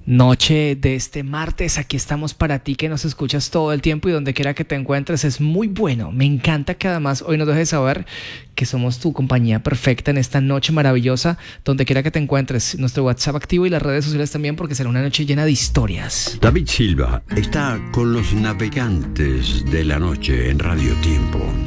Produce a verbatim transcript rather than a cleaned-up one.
Noche de este martes, aquí estamos para ti que nos escuchas todo el tiempo y donde quiera que te encuentres. Es muy bueno, me encanta que además hoy nos dejes saber que somos tu compañía perfecta en esta noche maravillosa, donde quiera que te encuentres. Nuestro WhatsApp activo y las redes sociales también, porque será una noche llena de historias. David Silva está con los navegantes de la noche en Radio Tiempo.